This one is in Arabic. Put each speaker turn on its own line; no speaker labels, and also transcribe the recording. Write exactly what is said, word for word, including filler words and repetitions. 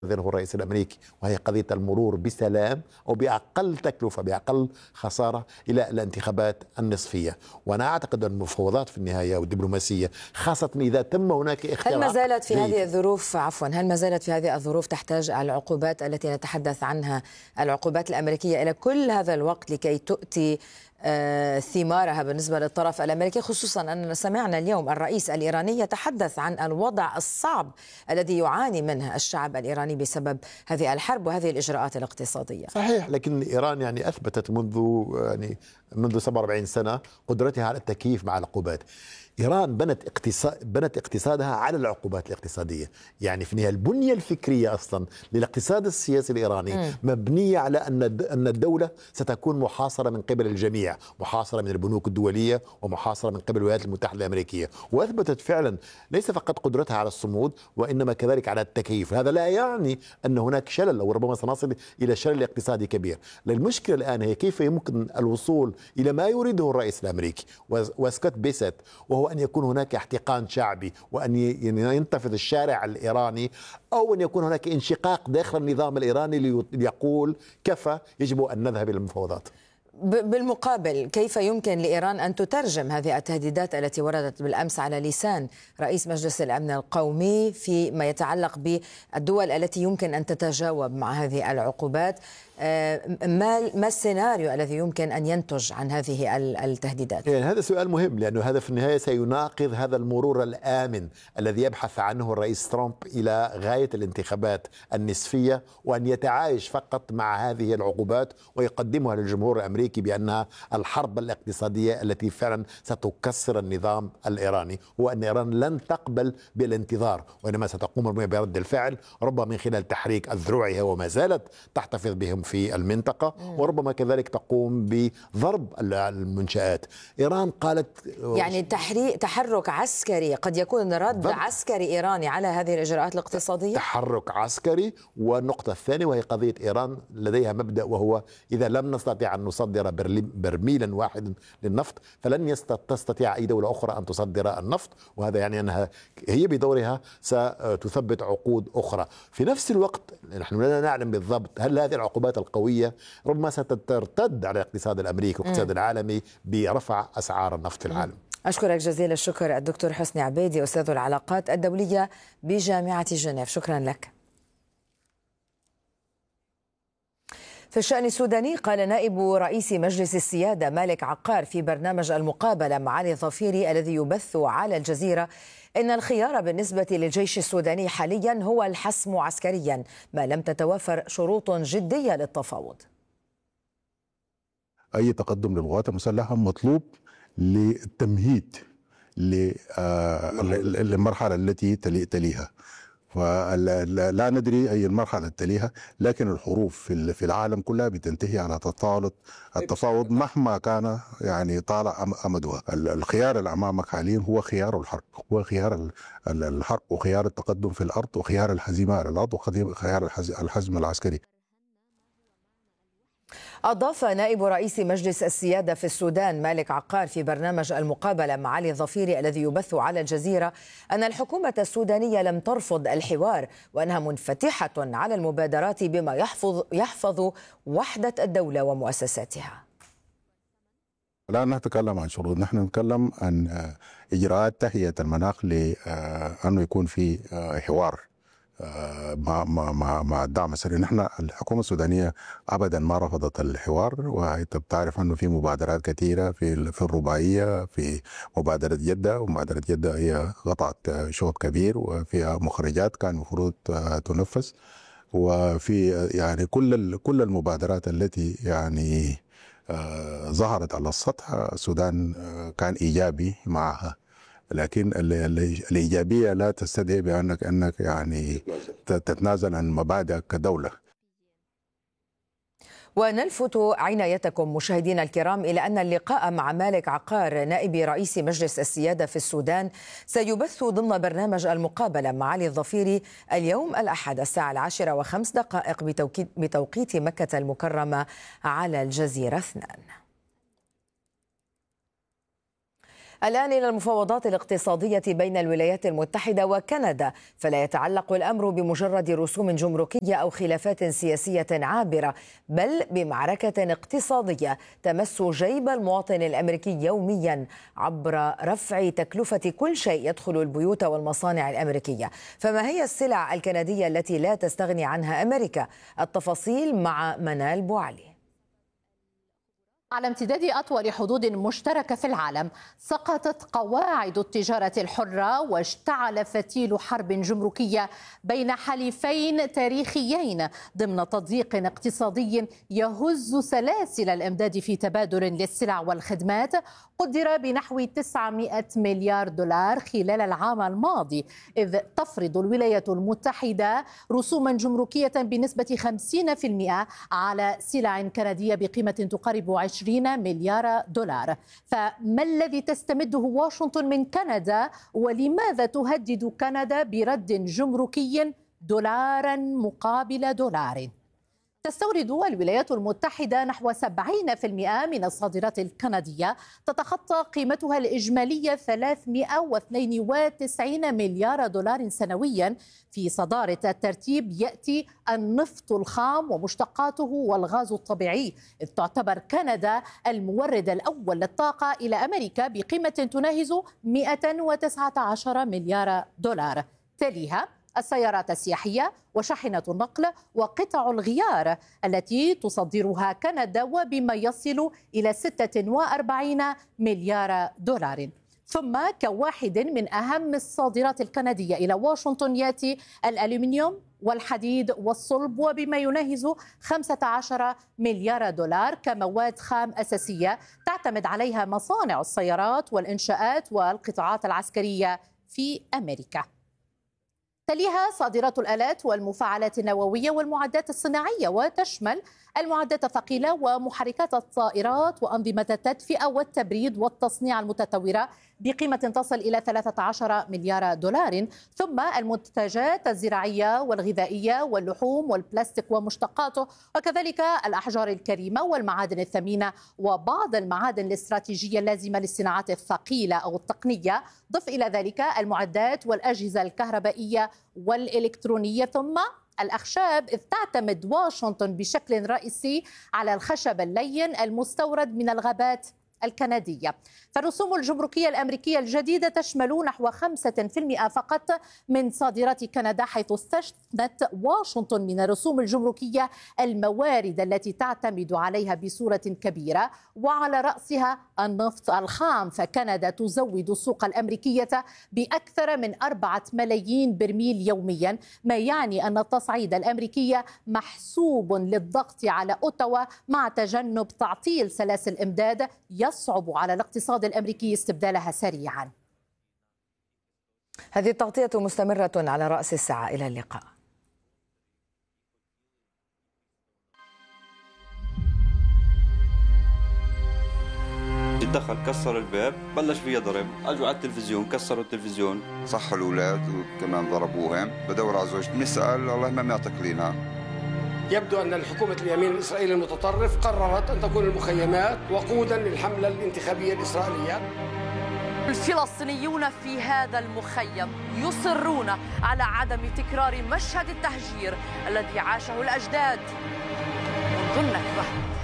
هو الرئيس الامريكي، وهي قضيه المرور بسلام او باقل تكلفه باقل خساره الى الانتخابات النصفيه. وانا اعتقد ان المفاوضات في النهايه والدبلوماسيه خاصه اذا تم هناك اختراق.
هل ما زالت في
جيد.
هذه الظروف عفوا هل ما زالت في هذه الظروف تحتاج العقوبات التي نتحدث عنها، العقوبات الامريكيه، الى كل هذا الوقت لكي تؤتي آه ثمارها بالنسبه للطرف الامريكي، خصوصا اننا سمعنا اليوم الرئيس الايراني يتحدث عن الوضع الصعب الذي يعاني منه الشعب الايراني بسبب هذه الحرب وهذه الاجراءات الاقتصاديه.
صحيح، لكن ايران يعني اثبتت منذ يعني منذ سبعة وأربعين سنه قدرتها على التكييف مع العقوبات. إيران بنت اقتصاد بنت اقتصادها على العقوبات الاقتصادية، يعني في النهاية البنية الفكرية أصلا للاقتصاد السياسي الإيراني م. مبنية على أن أن الدولة ستكون محاصرة من قبل الجميع، محاصرة من البنوك الدولية ومحاصرة من قبل الولايات المتحدة الأمريكية، وأثبتت فعلا ليس فقط قدرتها على الصمود وإنما كذلك على التكييف. هذا لا يعني أن هناك شلل أو ربما سنصل إلى شلل اقتصادي كبير. المشكلة الآن هي كيف يمكن الوصول إلى ما يريده الرئيس الأمريكي وسكوت بيسيت، وهو أن يكون هناك احتقان شعبي وأن ينتفض الشارع الإيراني، أو أن يكون هناك انشقاق داخل النظام الإيراني ليقول كفى، يجب أن نذهب إلى المفاوضات.
بالمقابل كيف يمكن لإيران أن تترجم هذه التهديدات التي وردت بالأمس على لسان رئيس مجلس الأمن القومي فيما يتعلق بالدول التي يمكن أن تتجاوب مع هذه العقوبات؟ ما ما السيناريو الذي يمكن أن ينتج عن هذه التهديدات؟
يعني هذا سؤال مهم، لأنه هذا في النهاية سيناقض هذا المرور الآمن الذي يبحث عنه الرئيس ترامب إلى غاية الانتخابات النصفية، وأن يتعايش فقط مع هذه العقوبات ويقدمها للجمهور الأمريكي بأنها الحرب الاقتصادية التي فعلا ستكسر النظام الإيراني، وأن إيران لن تقبل بالانتظار وإنما ستقوم برد الفعل، ربما من خلال تحريك أذرعها وما زالت تحتفظ بهم في المنطقة، وربما كذلك تقوم بضرب المنشآت. إيران قالت
يعني تحريك تحرك عسكري، قد يكون رد ضرب. عسكري إيراني على هذه الإجراءات الاقتصادية.
تحرك عسكري. والنقطة الثانية وهي قضية إيران لديها مبدأ، وهو إذا لم نستطيع أن نصدر برميلا واحدا للنفط فلن تستطيع أي دولة أخرى أن تصدر النفط، وهذا يعني أنها هي بدورها ستثبت عقود أخرى. في نفس الوقت نحن لا نعلم بالضبط هل هذه العقوبات القوية ربما سترتد على الاقتصاد الأمريكي والاقتصاد العالمي برفع أسعار النفط في العالم.
أشكرك جزيل الشكر الدكتور حسني عبيدي، أستاذ العلاقات الدولية بجامعة جنيف، شكرا لك. في الشأن السوداني، قال نائب رئيس مجلس السيادة مالك عقار في برنامج المقابلة مع علي ظفيري الذي يبث على الجزيرة إن الخيار بالنسبة للجيش السوداني حاليا هو الحسم عسكريا ما لم تتوفر شروط جدية للتفاوض.
أي تقدم للقوات المسلحة مطلوب للتمهيد للمرحلة التي تليها، فلا ندري أي المرحلة تليها، لكن الحروب في العالم كلها بتنتهي على تطاولة التفاوض مهما كان يعني طالع أمدها. الخيار اللي أمامك حاليا هو خيار الحرب، هو خيار الحرب وخيار التقدم في الأرض وخيار الهزيمة على الأرض وخيار الحزم العسكري.
أضاف نائب رئيس مجلس السيادة في السودان مالك عقار في برنامج المقابلة مع علي ظفيري الذي يبث على الجزيرة أن الحكومة السودانية لم ترفض الحوار وأنها منفتحة على المبادرات بما يحفظ يحفظ وحدة الدولة ومؤسساتها.
لا نتكلم عن شروط، نحن نتكلم عن إجراءات تهيئة المناخ لأنه يكون في حوار مع مع مع الدعم السري. نحن الحكومه السودانيه ابدا ما رفضت الحوار، وانت بتعرف انه في مبادرات كثيره في في الرباعيه، في مبادره جده، ومبادره جده هي قطعت شوط كبير وفيها مخرجات كان المفروض تنفذ، وفي يعني كل كل المبادرات التي يعني ظهرت على السطح السودان كان ايجابي معها، لكن الإيجابية لا تستدعي بأنك أنك يعني تتنازل عن مبادئك كدولة.
ونلفت عنايتكم مشاهدينا الكرام إلى أن اللقاء مع مالك عقار نائب رئيس مجلس السيادة في السودان سيبث ضمن برنامج المقابلة مع علي الظفيري اليوم الأحد الساعة العاشرة وخمس دقائق بتوقيت مكة المكرمة على الجزيرة اثنان. الآن إلى المفاوضات الاقتصادية بين الولايات المتحدة وكندا، فلا يتعلق الأمر بمجرد رسوم جمركية أو خلافات سياسية عابرة، بل بمعركة اقتصادية تمس جيب المواطن الأمريكي يوميا عبر رفع تكلفة كل شيء يدخل البيوت والمصانع الأمريكية. فما هي السلع الكندية التي لا تستغني عنها أمريكا؟ التفاصيل مع منال بوعلي.
على امتداد أطول حدود مشتركة في العالم سقطت قواعد التجارة الحرة واشتعل فتيل حرب جمركية بين حليفين تاريخيين ضمن تضييق اقتصادي يهز سلاسل الإمداد في تبادل للسلع والخدمات قدر بنحو تسعمائة مليار دولار خلال العام الماضي، إذ تفرض الولايات المتحدة رسوما جمركية بنسبة خمسين بالمئة على سلع كندية بقيمة تقارب عشرين مليار دولار. فما الذي تستمده واشنطن من كندا، ولماذا تهدد كندا برد جمركي دولارا مقابل دولار؟ تستورد الولايات المتحدة نحو سبعين بالمئة من الصادرات الكندية، تتخطى قيمتها الإجمالية ثلاثمائة واثنين وتسعين مليار دولار سنويا. في صدارة الترتيب يأتي النفط الخام ومشتقاته والغاز الطبيعي، إذ تعتبر كندا المورد الأول للطاقة إلى أمريكا بقيمة تناهز مائة وتسعة عشر مليار دولار. تليها السيارات السياحية وشاحنة النقل وقطع الغيار التي تصدرها كندا وبما يصل إلى ستة وأربعين مليار دولار. ثم كواحد من أهم الصادرات الكندية إلى واشنطن يأتي الألومنيوم والحديد والصلب وبما يناهز خمسة عشر مليار دولار كمواد خام أساسية تعتمد عليها مصانع السيارات والإنشاءات والقطاعات العسكرية في أمريكا. تليها صادرات الآلات والمفاعلات النووية والمعدات الصناعية، وتشمل المعدات الثقيلة ومحركات الطائرات وأنظمة التدفئة والتبريد والتصنيع المتطورة بقيمة تصل إلى ثلاثة عشر مليار دولار. ثم المنتجات الزراعية والغذائية واللحوم والبلاستيك ومشتقاته، وكذلك الأحجار الكريمة والمعادن الثمينة وبعض المعادن الاستراتيجية اللازمة للصناعات الثقيلة أو التقنية. ضف إلى ذلك المعدات والأجهزة الكهربائية والإلكترونية. ثم الأخشاب، إذ تعتمد واشنطن بشكل رئيسي على الخشب اللين المستورد من الغابات الكندية. فالرسوم الجمركية الأمريكية الجديدة تشمل نحو خمسة بالمئة فقط من صادرات كندا، حيث استثنت واشنطن من الرسوم الجمركية الموارد التي تعتمد عليها بصورة كبيرة، وعلى رأسها النفط الخام. فكندا تزود السوق الأمريكية بأكثر من أربعة ملايين برميل يوميا، ما يعني أن التصعيد الأمريكي محسوب للضغط على أوتاوا مع تجنب تعطيل سلاسل إمداد يصعب على الاقتصاد الأمريكي استبدالها سريعا.
هذه التغطية مستمرة على رأس الساعة. إلى اللقاء.
دخل كسر الباب، بلش فيها ضرب، اجوا على التلفزيون كسروا التلفزيون،
صحوا الاولاد وكمان ضربوهم. بدور على زوجتي، بنسال والله ما معتقلينها.
يبدو أن الحكومة اليمين الإسرائيلي المتطرف قررت أن تكون المخيمات وقودا للحملة الانتخابية الإسرائيلية.
الفلسطينيون في هذا المخيم يصرون على عدم تكرار مشهد التهجير الذي عاشه الأجداد منذ النكبة.